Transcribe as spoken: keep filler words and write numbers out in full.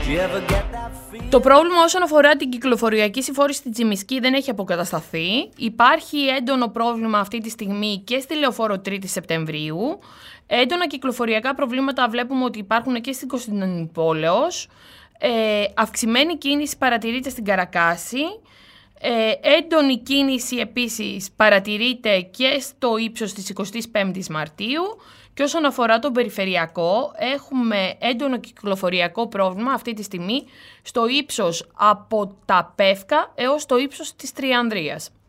Το πρόβλημα όσον αφορά την κυκλοφοριακή συμφόρηση στη Τσιμισκή δεν έχει αποκατασταθεί. Υπάρχει έντονο πρόβλημα αυτή τη στιγμή και στη Λεωφόρο τρίτη Σεπτεμβρίου. Έντονα κυκλοφοριακά προβλήματα βλέπουμε ότι υπάρχουν και στην Κωνσταντινούπολεως. Ε, αυξημένη κίνηση παρατηρείται στην Καρακάση. Ε, έντονη κίνηση επίσης παρατηρείται και στο ύψος της εικοστής πέμπτης Μαρτίου. Και όσον αφορά τον περιφερειακό, έχουμε έντονο κυκλοφοριακό πρόβλημα αυτή τη στιγμή στο ύψος από τα Πεύκα έως το ύψος της Τριανδρίας.